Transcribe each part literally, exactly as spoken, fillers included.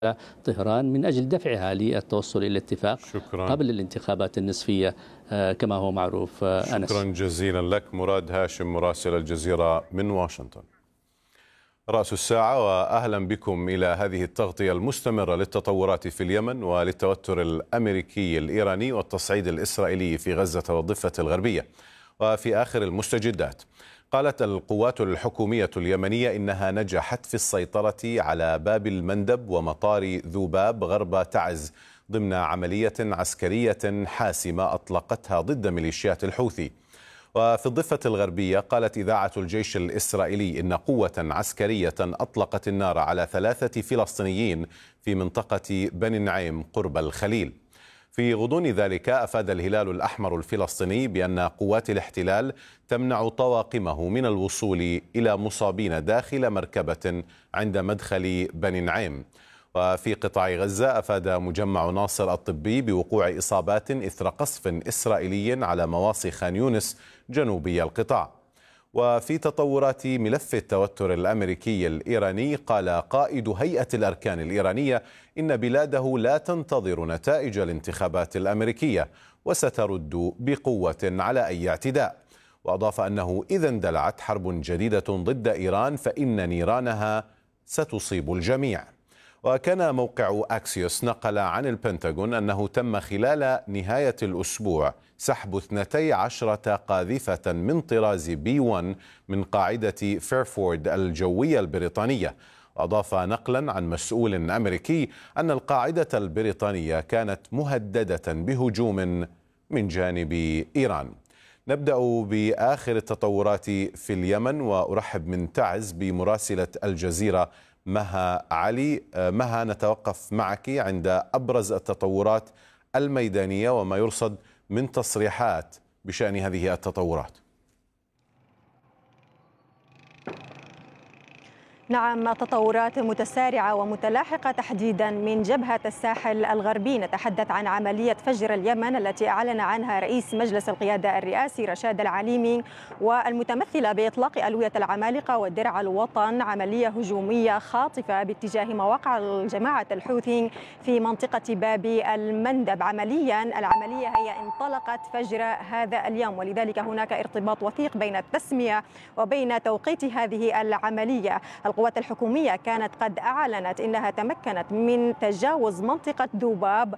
طهران من أجل دفعها للتوصل إلى اتفاق شكرا. قبل الانتخابات النصفية كما هو معروف. أنس. شكرا جزيلا لك مراد هاشم مراسل الجزيرة من واشنطن. رأس الساعة وأهلا بكم إلى هذه التغطية المستمرة للتطورات في اليمن وللتوتر الأمريكي الإيراني والتصعيد الإسرائيلي في غزة والضفة الغربية. وفي آخر المستجدات، قالت القوات الحكومية اليمنية إنها نجحت في السيطرة على باب المندب ومطار ذوباب غرب تعز ضمن عملية عسكرية حاسمة أطلقتها ضد ميليشيات الحوثي. وفي الضفة الغربية، قالت إذاعة الجيش الإسرائيلي إن قوة عسكرية أطلقت النار على ثلاثة فلسطينيين في منطقة بني نعيم قرب الخليل. في غضون ذلك، أفاد الهلال الأحمر الفلسطيني بأن قوات الاحتلال تمنع طواقمه من الوصول إلى مصابين داخل مركبة عند مدخل بني نعيم. وفي قطاع غزة، أفاد مجمع ناصر الطبي بوقوع إصابات إثر قصف إسرائيلي على مواصي خان يونس جنوبي القطاع. وفي تطورات ملف التوتر الأمريكي الإيراني، قال قائد هيئة الأركان الإيرانية إن بلاده لا تنتظر نتائج الانتخابات الأمريكية وسترد بقوة على أي اعتداء. وأضاف أنه إذا اندلعت حرب جديدة ضد إيران فإن نيرانها ستصيب الجميع. وكان موقع أكسيوس نقل عن البنتاغون أنه تم خلال نهاية الأسبوع سحب اثنتي عشرة قاذفة من طراز بي واحد من قاعدة فيرفورد الجوية البريطانية. وأضاف نقلا عن مسؤول أمريكي أن القاعدة البريطانية كانت مهددة بهجوم من جانب إيران. نبدأ بآخر التطورات في اليمن، وأرحب من تعز بمراسلة الجزيرة مها علي. مها، نتوقف معك عند أبرز التطورات الميدانية وما يرصد من تصريحات بشأن هذه التطورات. نعم، تطورات متسارعة ومتلاحقة تحديدا من جبهة الساحل الغربي. نتحدث عن عملية فجر اليمن التي أعلن عنها رئيس مجلس القيادة الرئاسي رشاد العليمي، والمتمثلة بإطلاق ألوية العمالقة ودرع الوطن، عملية هجومية خاطفة باتجاه مواقع جماعة الحوثي في منطقة باب المندب. عمليا العملية هي انطلقت فجر هذا اليوم، ولذلك هناك ارتباط وثيق بين التسمية وبين توقيت هذه العملية. القوات الحكومية كانت قد أعلنت أنها تمكنت من تجاوز منطقة ذوباب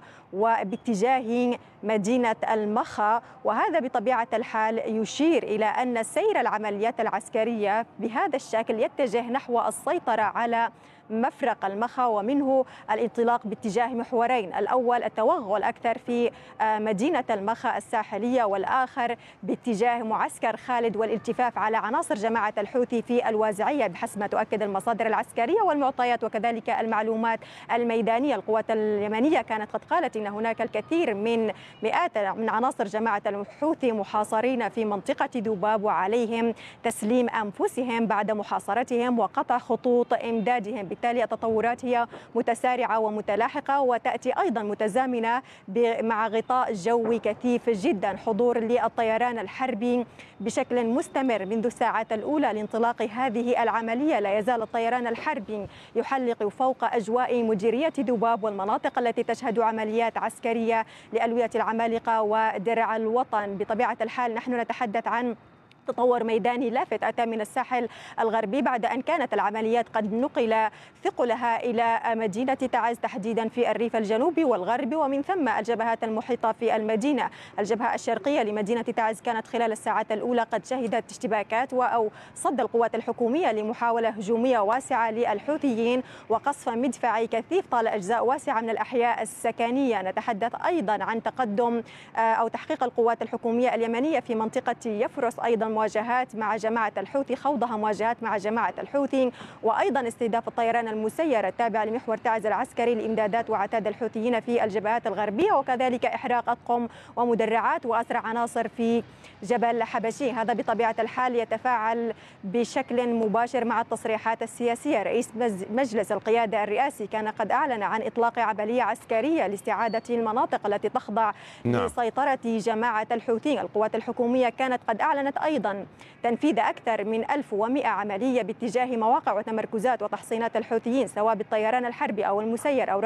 وباتجاه مدينة المخا، وهذا بطبيعة الحال يشير إلى أن سير العمليات العسكرية بهذا الشكل يتجه نحو السيطرة على مفرق المخا، ومنه الانطلاق باتجاه محورين: الأول التوغل أكثر في مدينة المخا الساحلية، والآخر باتجاه معسكر خالد والالتفاف على عناصر جماعة الحوثي في الوازعية بحسب ما تؤكد المصادر العسكرية والمعطيات وكذلك المعلومات الميدانية. القوات اليمنية كانت قد قالت إن هناك الكثير من مئات من عناصر جماعة الحوثي محاصرين في منطقة ذوباب، وعليهم تسليم أنفسهم بعد محاصرتهم وقطع خطوط إمدادهم. بالتالي التطورات هي متسارعة ومتلاحقة، وتأتي أيضا متزامنة مع غطاء جوي كثيف جدا. حضور للطيران الحربي بشكل مستمر منذ الساعات الأولى لانطلاق هذه العملية. لا يزال الطيران الحربي يحلق فوق أجواء مديرية ذوباب والمناطق التي تشهد عمليات عسكرية لألوية العمالقة ودرع الوطن. بطبيعة الحال نحن نتحدث عن تطور ميداني لافت أتى من الساحل الغربي بعد أن كانت العمليات قد نقل ثقلها إلى مدينة تعز تحديدا في الريف الجنوبي والغربي، ومن ثم الجبهات المحيطة في المدينة. الجبهة الشرقية لمدينة تعز كانت خلال الساعات الأولى قد شهدت اشتباكات أو صد القوات الحكومية لمحاولة هجومية واسعة للحوثيين وقصف مدفعي كثيف طال أجزاء واسعة من الأحياء السكنية. نتحدث أيضا عن تقدم أو تحقيق القوات الحكومية اليمنية في منطقة يفرس، أيضا مواجهات مع جماعة الحوثي، خوضها مواجهات مع جماعة الحوثي، وأيضا استهداف الطيران المسير التابع لمحور تعز العسكري لإمدادات وعتاد الحوثيين في الجبهات الغربية، وكذلك إحراق أطقم ومدرعات وأسرع عناصر في جبل حبشي. هذا بطبيعة الحال يتفاعل بشكل مباشر مع التصريحات السياسية. رئيس مجلس القيادة الرئاسي كان قد أعلن عن إطلاق عملية عسكرية لاستعادة المناطق التي تخضع نعم. لسيطرة جماعة الحوثي. القوات الحكومية كانت قد أعلنت أيضا أيضا تنفيذ أكثر من ألف ومئة عملية باتجاه مواقع وتمركزات وتحصينات الحوثيين سواء بالطيران الحربي أو المسير أو